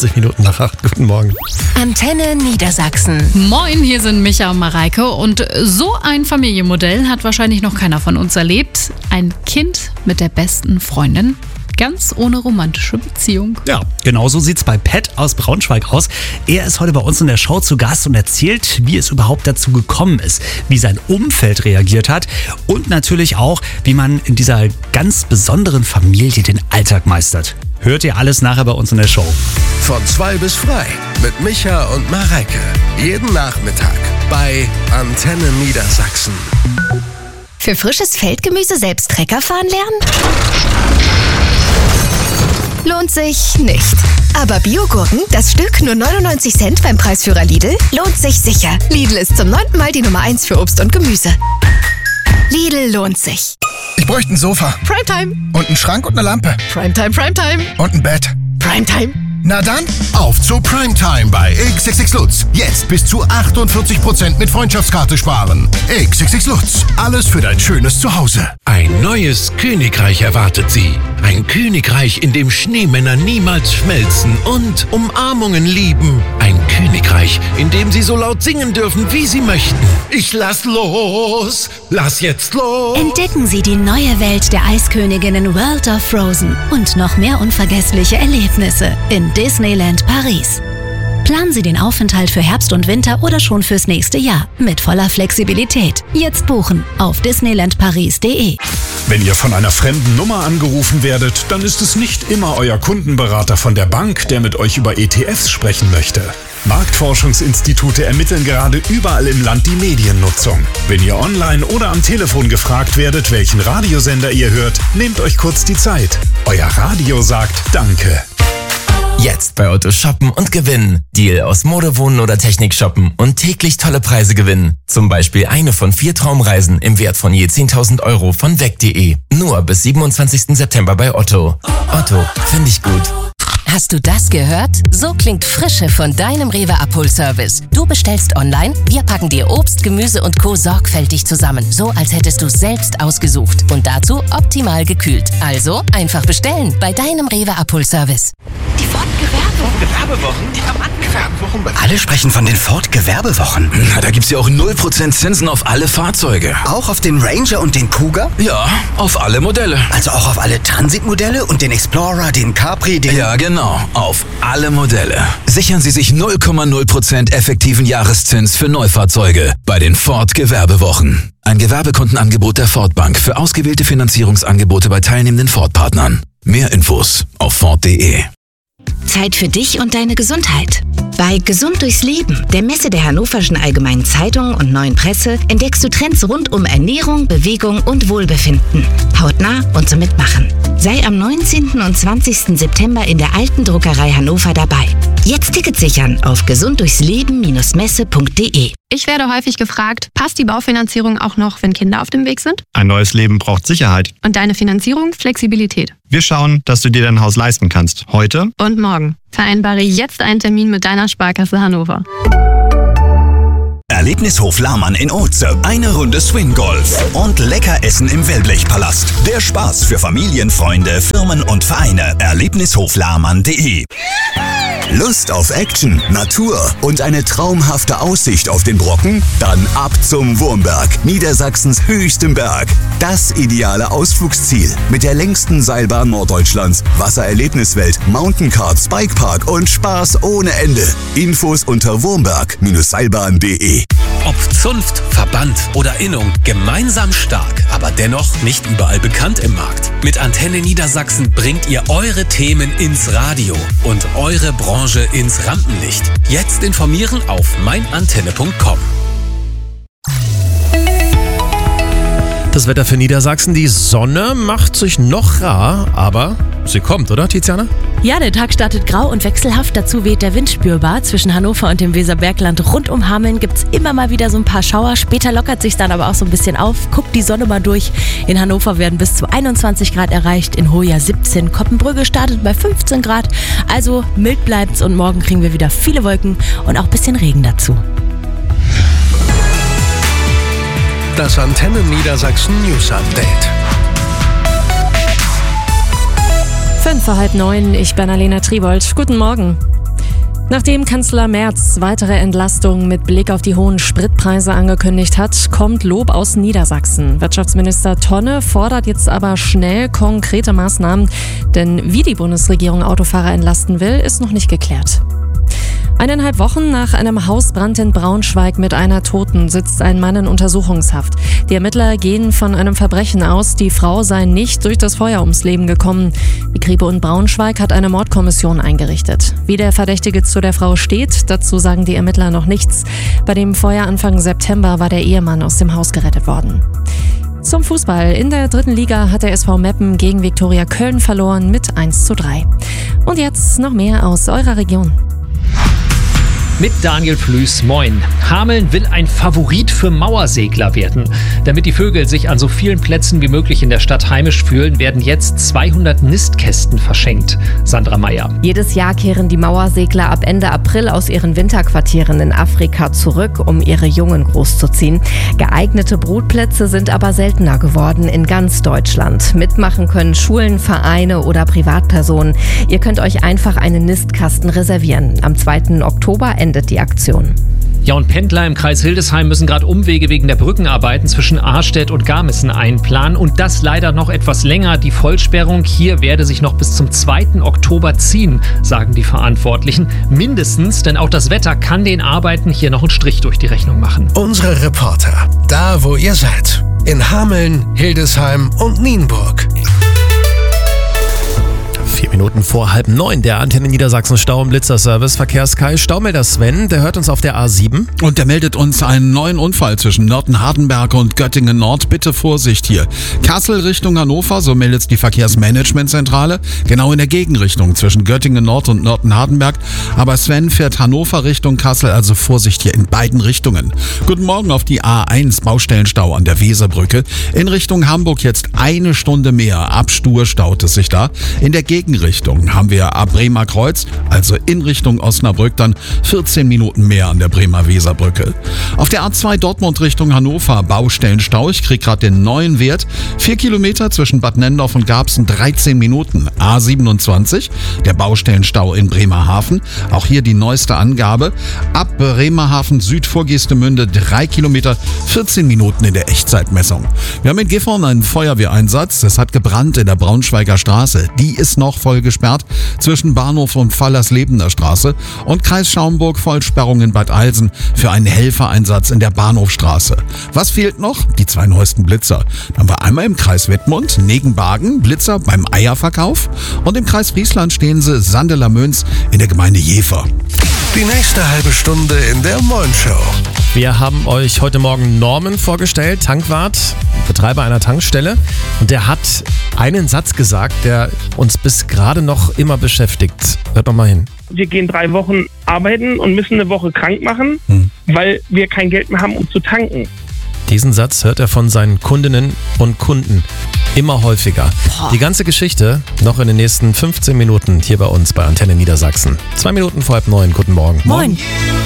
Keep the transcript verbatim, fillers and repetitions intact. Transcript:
vierzig Minuten nach acht. Guten Morgen. Antenne Niedersachsen. Moin, hier sind Micha und Mareike. Und so ein Familienmodell hat wahrscheinlich noch keiner von uns erlebt. Ein Kind mit der besten Freundin. Ganz ohne romantische Beziehung. Ja, genau so sieht's bei Pat aus Braunschweig aus. Er ist heute bei uns in der Show zu Gast und erzählt, wie es überhaupt dazu gekommen ist, wie sein Umfeld reagiert hat und natürlich auch, wie man in dieser ganz besonderen Familie den Alltag meistert. Hört ihr alles nachher bei uns in der Show. Von zwei bis frei mit Micha und Mareike. Jeden Nachmittag bei Antenne Niedersachsen. Für frisches Feldgemüse selbst Trecker fahren lernen? Lohnt sich nicht. Aber Biogurken, das Stück nur neunundneunzig Cent beim Preisführer Lidl, lohnt sich sicher. Lidl ist zum neunten Mal die Nummer eins für Obst und Gemüse. Lidl lohnt sich. Ich bräuchte ein Sofa. Primetime. Und einen Schrank und eine Lampe. Primetime, Primetime. Und ein Bett. Primetime. Na dann, auf zu Primetime bei X X X Lutz. Jetzt bis zu achtundvierzig Prozent mit Freundschaftskarte sparen. X X X Lutz. Alles für dein schönes Zuhause. Ein neues Königreich erwartet Sie. Ein Königreich, in dem Schneemänner niemals schmelzen und Umarmungen lieben. Ein Königreich, in dem Sie so laut singen dürfen, wie Sie möchten. Ich lass los. Lass jetzt los. Entdecken Sie die neue Welt der Eisköniginnen World of Frozen und noch mehr unvergessliche Erlebnisse in Disneyland Paris. Planen Sie den Aufenthalt für Herbst und Winter oder schon fürs nächste Jahr mit voller Flexibilität. Jetzt buchen auf disneyland paris punkt de. Wenn ihr von einer fremden Nummer angerufen werdet, dann ist es nicht immer euer Kundenberater von der Bank, der mit euch über E T Fs sprechen möchte. Marktforschungsinstitute ermitteln gerade überall im Land die Mediennutzung. Wenn ihr online oder am Telefon gefragt werdet, welchen Radiosender ihr hört, nehmt euch kurz die Zeit. Euer Radio sagt Danke. Jetzt bei Otto shoppen und gewinnen. Deal aus Mode, Wohnen oder Technik shoppen und täglich tolle Preise gewinnen. Zum Beispiel eine von vier Traumreisen im Wert von je zehntausend Euro von weg punkt de. Nur bis siebenundzwanzigsten September bei Otto. Otto, finde ich gut. Hast du das gehört? So klingt Frische von deinem Rewe Abholservice. Du bestellst online, wir packen dir Obst, Gemüse und Co. sorgfältig zusammen. So, als hättest du selbst ausgesucht. Und dazu optimal gekühlt. Also einfach bestellen bei deinem Rewe Abholservice. Die Ford-Gewerbewochen. Gewerbewochen? Diamantengewerbewochen. Alle sprechen von den Ford-Gewerbewochen. Na, da gibt's ja auch null Prozent Zinsen auf alle Fahrzeuge. Auch auf den Ranger und den Cougar? Ja, auf alle Modelle. Also auch auf alle Transit-Modelle und den Explorer, den Capri, den... Ja, genau. Auf alle Modelle. Sichern Sie sich null Komma null Prozent effektiven Jahreszins für Neufahrzeuge bei den Ford-Gewerbewochen. Ein Gewerbekundenangebot der Ford Bank für ausgewählte Finanzierungsangebote bei teilnehmenden Ford-Partnern. Mehr Infos auf ford punkt de. Zeit für dich und deine Gesundheit. Bei Gesund durchs Leben, der Messe der Hannoverschen Allgemeinen Zeitung und Neuen Presse, entdeckst du Trends rund um Ernährung, Bewegung und Wohlbefinden. Hautnah und zum Mitmachen. Sei am neunzehnten und zwanzigsten September in der Alten Druckerei Hannover dabei. Jetzt Ticket sichern auf gesund durchs leben Messe punkt de. Ich werde häufig gefragt, passt die Baufinanzierung auch noch, wenn Kinder auf dem Weg sind? Ein neues Leben braucht Sicherheit. Und deine Finanzierung Flexibilität. Wir schauen, dass du dir dein Haus leisten kannst. Heute und morgen. Vereinbare jetzt einen Termin mit deiner Sparkasse Hannover. Erlebnishof Lahmann in Oetze. Eine Runde Swing-Golf und lecker Essen im Wellblechpalast. Der Spaß für Familien, Freunde, Firmen und Vereine. Erlebnishof lahmann punkt de. Lust auf Action, Natur und eine traumhafte Aussicht auf den Brocken? Dann ab zum Wurmberg, Niedersachsens höchstem Berg. Das ideale Ausflugsziel mit der längsten Seilbahn Norddeutschlands, Wassererlebniswelt, Mountainkarts, Bikepark und Spaß ohne Ende. Infos unter wurmberg Seilbahn punkt de. Ob Zunft, Verband oder Innung, gemeinsam stark, aber dennoch nicht überall bekannt im Markt. Mit Antenne Niedersachsen bringt ihr eure Themen ins Radio und eure Branche ins Rampenlicht. Jetzt informieren auf mein antenne punkt com. Das Wetter für Niedersachsen, die Sonne macht sich noch rar, aber sie kommt, oder Tiziana? Ja, der Tag startet grau und wechselhaft, dazu weht der Wind spürbar. Zwischen Hannover und dem Weserbergland rund um Hameln gibt's immer mal wieder so ein paar Schauer. Später lockert sich dann aber auch so ein bisschen auf, guckt die Sonne mal durch. In Hannover werden bis zu einundzwanzig Grad erreicht, in Hoya siebzehn. Koppenbrügge startet bei fünfzehn Grad, also mild bleibt's und morgen kriegen wir wieder viele Wolken und auch ein bisschen Regen dazu. Das Antenne Niedersachsen News Update. Fünf vor halb neun, ich bin Alena Tribold. Guten Morgen. Nachdem Kanzler Merz weitere Entlastungen mit Blick auf die hohen Spritpreise angekündigt hat, kommt Lob aus Niedersachsen. Wirtschaftsminister Tonne fordert jetzt aber schnell konkrete Maßnahmen, denn wie die Bundesregierung Autofahrer entlasten will, ist noch nicht geklärt. Eineinhalb Wochen nach einem Hausbrand in Braunschweig mit einer Toten sitzt ein Mann in Untersuchungshaft. Die Ermittler gehen von einem Verbrechen aus. Die Frau sei nicht durch das Feuer ums Leben gekommen. Die Kripo in Braunschweig hat eine Mordkommission eingerichtet. Wie der Verdächtige zu der Frau steht, dazu sagen die Ermittler noch nichts. Bei dem Feuer Anfang September war der Ehemann aus dem Haus gerettet worden. Zum Fußball. In der dritten Liga hat der S V Meppen gegen Viktoria Köln verloren mit eins zu drei. Und jetzt noch mehr aus eurer Region. Mit Daniel Flüß, moin. Hameln will ein Favorit für Mauersegler werden. Damit die Vögel sich an so vielen Plätzen wie möglich in der Stadt heimisch fühlen, werden jetzt zweihundert Nistkästen verschenkt. Sandra Meyer. Jedes Jahr kehren die Mauersegler ab Ende April aus ihren Winterquartieren in Afrika zurück, um ihre Jungen großzuziehen. Geeignete Brutplätze sind aber seltener geworden in ganz Deutschland. Mitmachen können Schulen, Vereine oder Privatpersonen. Ihr könnt euch einfach einen Nistkasten reservieren. Am zweiten Oktober endet die Aktion. Ja, und Pendler im Kreis Hildesheim müssen gerade Umwege wegen der Brückenarbeiten zwischen Ahrstedt und Garmissen einplanen. Und das leider noch etwas länger. Die Vollsperrung hier werde sich noch bis zum zweiten Oktober ziehen, sagen die Verantwortlichen. Mindestens, denn auch das Wetter kann den Arbeiten hier noch einen Strich durch die Rechnung machen. Unsere Reporter, da wo ihr seid. In Hameln, Hildesheim und Nienburg. Vier Minuten vor halb neun, der Antenne Niedersachsen Stau- und Blitzerservice. Verkehrskai Staumelder Sven, der hört uns auf der A sieben. Und der meldet uns einen neuen Unfall zwischen Nörten-Hardenberg und Göttingen Nord. Bitte Vorsicht hier. Kassel Richtung Hannover, so meldet die Verkehrsmanagementzentrale. Genau in der Gegenrichtung zwischen Göttingen Nord und Nörten-Hardenberg. Aber Sven fährt Hannover Richtung Kassel, also Vorsicht hier in beiden Richtungen. Guten Morgen auf die A eins, Baustellenstau an der Weserbrücke. In Richtung Hamburg jetzt eine Stunde mehr. Ab Stur staut es sich da. In der Gegenrichtung haben wir ab Bremer Kreuz, also in Richtung Osnabrück, dann vierzehn Minuten mehr an der Bremer Weserbrücke. Auf der A zwei Dortmund Richtung Hannover, Baustellenstau. Ich krieg gerade den neuen Wert. Vier Kilometer zwischen Bad Nendorf und Garbsen, dreizehn Minuten. A siebenundzwanzig, der Baustellenstau in Bremerhaven. Auch hier die neueste Angabe. Ab Bremerhaven Süd vor Geestemünde, drei Kilometer, vierzehn Minuten in der Echtzeitmessung. Wir haben in Gifhorn einen Feuerwehreinsatz. Es hat gebrannt in der Braunschweiger Straße. Die ist noch voll gesperrt zwischen Bahnhof und Fallerslebener Straße, und Kreis Schaumburg Vollsperrung in Bad Eilsen für einen Helfereinsatz in der Bahnhofstraße. Was fehlt noch? Die zwei neuesten Blitzer. Dann haben wir einmal im Kreis Wittmund, Negenbagen, Blitzer beim Eierverkauf, und im Kreis Friesland stehen sie Sandeler Münz in der Gemeinde Jever. Die nächste halbe Stunde in der Moin Show. Wir haben euch heute Morgen Norman vorgestellt, Tankwart, Betreiber einer Tankstelle. Und der hat einen Satz gesagt, der uns bis gerade noch immer beschäftigt. Hört doch mal hin. Wir gehen drei Wochen arbeiten und müssen eine Woche krank machen, hm. weil wir kein Geld mehr haben, um zu tanken. Diesen Satz hört er von seinen Kundinnen und Kunden immer häufiger. Boah. Die ganze Geschichte noch in den nächsten fünfzehn Minuten hier bei uns bei Antenne Niedersachsen. Zwei Minuten vor halb neun. Guten Morgen. Moin.